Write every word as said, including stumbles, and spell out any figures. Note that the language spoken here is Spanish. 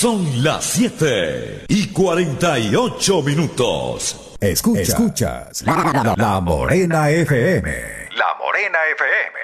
Son las siete y cuarenta y ocho minutos. Escucha, escuchas la, la, la Morena F M. La Morena F M.